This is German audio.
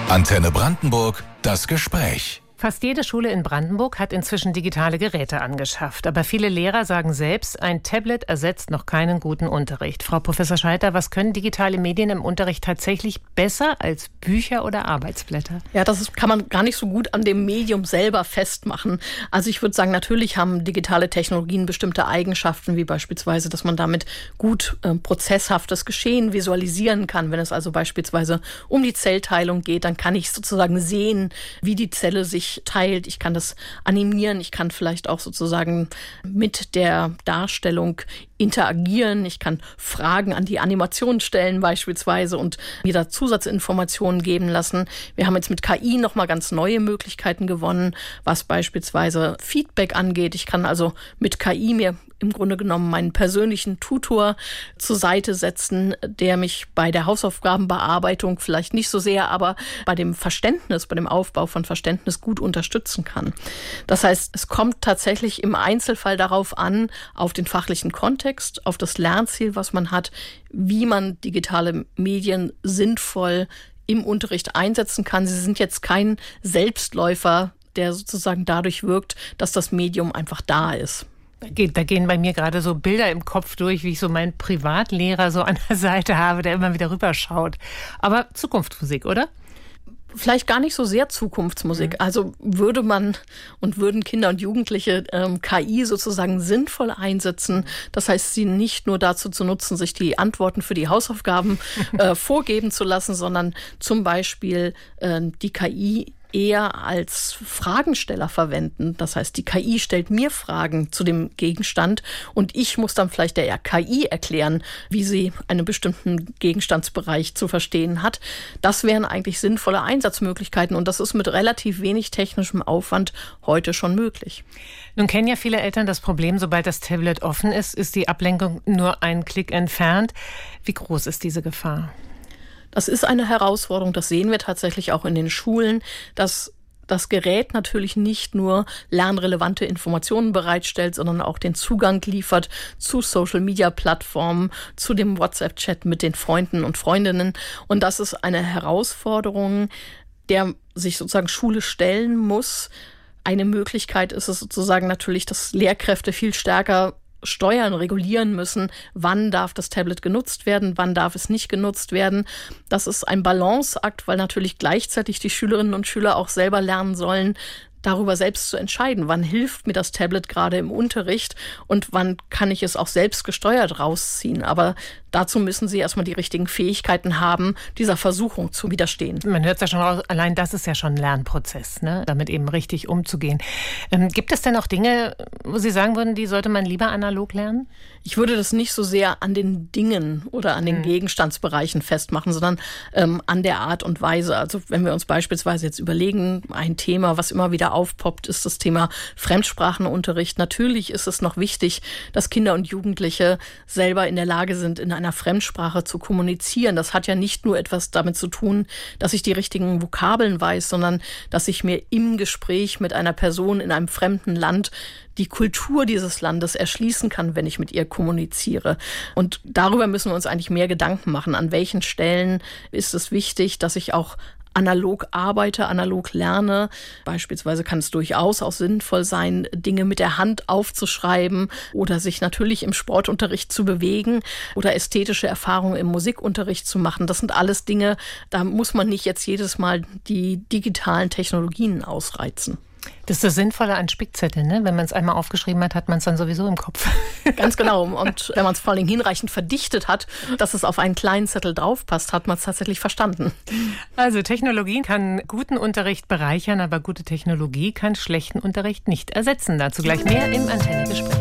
Antenne Brandenburg, das Gespräch. Fast jede Schule in Brandenburg hat inzwischen digitale Geräte angeschafft. Aber viele Lehrer sagen selbst, ein Tablet ersetzt noch keinen guten Unterricht. Frau Professor Scheiter, was können digitale Medien im Unterricht tatsächlich besser als Bücher oder Arbeitsblätter? Ja, kann man gar nicht so gut an dem Medium selber festmachen. Also ich würde sagen, natürlich haben digitale Technologien bestimmte Eigenschaften, wie beispielsweise, dass man damit gut prozesshaftes Geschehen visualisieren kann. Wenn es also beispielsweise um die Zellteilung geht, dann kann ich sozusagen sehen, wie die Zelle sich teilt. Ich kann das animieren. Ich kann vielleicht auch sozusagen mit der Darstellung interagieren. Ich kann Fragen an die Animation stellen beispielsweise und mir da Zusatzinformationen geben lassen. Wir haben jetzt mit KI nochmal ganz neue Möglichkeiten gewonnen, was beispielsweise Feedback angeht. Ich kann also mit KI mir im Grunde genommen meinen persönlichen Tutor zur Seite setzen, der mich bei der Hausaufgabenbearbeitung vielleicht nicht so sehr, aber bei dem Verständnis, bei dem Aufbau von Verständnis gut unterstützen kann. Das heißt, es kommt tatsächlich im Einzelfall darauf an, auf den fachlichen Kontext, auf das Lernziel, was man hat, wie man digitale Medien sinnvoll im Unterricht einsetzen kann. Sie sind jetzt kein Selbstläufer, der sozusagen dadurch wirkt, dass das Medium einfach da ist. Da gehen bei mir gerade so Bilder im Kopf durch, wie ich so meinen Privatlehrer so an der Seite habe, der immer wieder rüberschaut. Aber Zukunftsmusik, oder? Vielleicht gar nicht so sehr Zukunftsmusik. Also würden Kinder und Jugendliche KI sozusagen sinnvoll einsetzen. Das heißt, sie nicht nur dazu zu nutzen, sich die Antworten für die Hausaufgaben vorgeben zu lassen, sondern zum Beispiel die KI eher als Fragensteller verwenden. Das heißt, die KI stellt mir Fragen zu dem Gegenstand und ich muss dann vielleicht der KI erklären, wie sie einen bestimmten Gegenstandsbereich zu verstehen hat. Das wären eigentlich sinnvolle Einsatzmöglichkeiten und das ist mit relativ wenig technischem Aufwand heute schon möglich. Nun kennen ja viele Eltern das Problem, sobald das Tablet offen ist die Ablenkung nur einen Klick entfernt. Wie groß ist diese Gefahr? Das ist eine Herausforderung, das sehen wir tatsächlich auch in den Schulen, dass das Gerät natürlich nicht nur lernrelevante Informationen bereitstellt, sondern auch den Zugang liefert zu Social-Media-Plattformen, zu dem WhatsApp-Chat mit den Freunden und Freundinnen. Und das ist eine Herausforderung, der sich sozusagen Schule stellen muss. Eine Möglichkeit ist es sozusagen natürlich, dass Lehrkräfte viel stärker steuern, regulieren müssen, wann darf das Tablet genutzt werden, wann darf es nicht genutzt werden. Das ist ein Balanceakt, weil natürlich gleichzeitig die Schülerinnen und Schüler auch selber lernen sollen, darüber selbst zu entscheiden, wann hilft mir das Tablet gerade im Unterricht und wann kann ich es auch selbst gesteuert rausziehen. Aber dazu müssen sie erstmal die richtigen Fähigkeiten haben, dieser Versuchung zu widerstehen. Man hört es ja schon raus, allein das ist ja schon ein Lernprozess, ne? Damit eben richtig umzugehen. Gibt es denn auch Dinge, wo Sie sagen würden, die sollte man lieber analog lernen? Ich würde das nicht so sehr an den Dingen oder an den Gegenstandsbereichen festmachen, sondern an der Art und Weise. Also wenn wir uns beispielsweise jetzt überlegen, ein Thema, was immer wieder aufpoppt, ist das Thema Fremdsprachenunterricht. Natürlich ist es noch wichtig, dass Kinder und Jugendliche selber in der Lage sind, in einer Fremdsprache zu kommunizieren. Das hat ja nicht nur etwas damit zu tun, dass ich die richtigen Vokabeln weiß, sondern dass ich mir im Gespräch mit einer Person in einem fremden Land die Kultur dieses Landes erschließen kann, wenn ich mit ihr kommuniziere. Und darüber müssen wir uns eigentlich mehr Gedanken machen. An welchen Stellen ist es wichtig, dass ich auch analog arbeite, analog lerne. Beispielsweise kann es durchaus auch sinnvoll sein, Dinge mit der Hand aufzuschreiben oder sich natürlich im Sportunterricht zu bewegen oder ästhetische Erfahrungen im Musikunterricht zu machen. Das sind alles Dinge, da muss man nicht jetzt jedes Mal die digitalen Technologien ausreizen. Das ist das Sinnvolle an Spickzetteln, ne? Wenn man es einmal aufgeschrieben hat, hat man es dann sowieso im Kopf. Ganz genau. Und wenn man es vor allem hinreichend verdichtet hat, dass es auf einen kleinen Zettel draufpasst, hat man es tatsächlich verstanden. Also Technologie kann guten Unterricht bereichern, aber gute Technologie kann schlechten Unterricht nicht ersetzen. Dazu gleich mehr im Antenne-Gespräch.